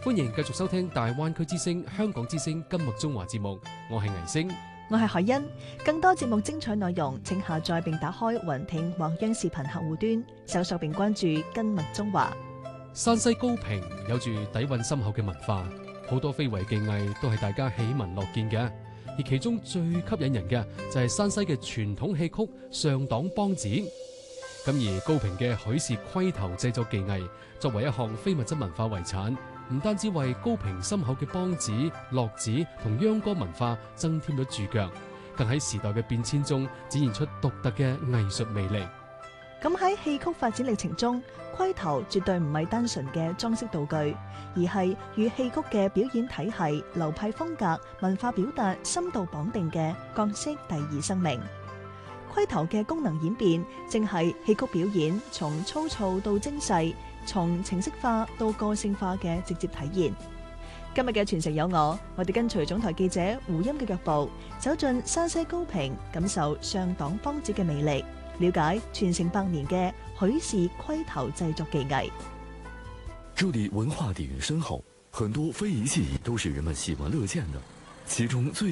歡迎繼續收聽大灣區之聲、香港之聲金麥中華節目，我係倪星， 我係海欣。更多節目精彩內容，請下載並打開雲聽或央視頻客戶端，搜索並關注金麥中華。 山西高平有住底蘊深厚嘅文化，好多非遺技藝都係大家喜聞樂見嘅。而其中最吸引人嘅就係山西嘅傳統戲曲上黨梆子。咁而高平嘅許氏盔頭製作技藝作為一項非物質文化遺產，唔單止為高平深厚嘅梆子、樂子同秧歌文化增添咗注腳，更喺時代嘅變遷中展現出獨特嘅藝術魅力。 咁喺戲曲發展歷程中，盔頭絕對唔係單純嘅裝飾道具，而係與戲曲嘅表演體系、流派風格、文化表達深度綁定嘅角色第二生命。盔頭嘅功能演變，正係戲曲表演從粗糙到精細，從程式化到個性化嘅直接體現。今日嘅傳承有我哋跟隨總台記者胡音嘅腳步，走進山西高平，感受上黨梆子嘅魅力，了解傳承100年嘅許氏盔頭製作技藝。 這裏文化底蘊深厚，很多非遺技藝都是人們喜聞樂見的，其中最